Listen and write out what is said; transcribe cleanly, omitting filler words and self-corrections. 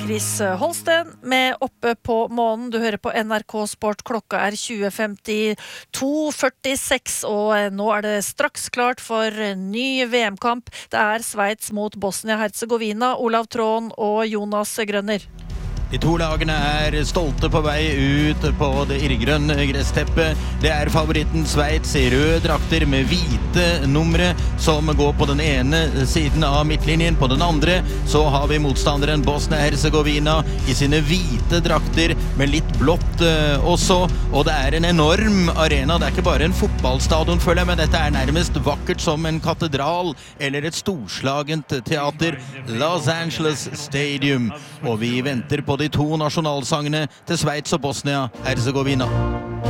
Chris Holsten med Oppe på månen. Du hører på NRK Sport. Klokka 20:52:46, og nå det straks klart for ny VM-kamp. Det Sveits mot Bosnia-Herzegovina. Olav Tråen og Jonas Grønner. De to lagene stolte på vei ut på det irrgrønne gressteppet. Det favoritten Sveits I røde drakter med hvite numre som går på den ene siden av midtlinjen. På den andre så har vi motstanderen Bosnia-Herzegovina I sine hvite drakter med litt blått også. Og det en enorm arena. Det ikke bare en fotballstadion, føler jeg, men dette nærmest vakkert som en katedral eller et storslagent teater. Los Angeles Stadium. Og vi venter på de to nasjonalsangene til Sveits og Bosnia-Herzegovina.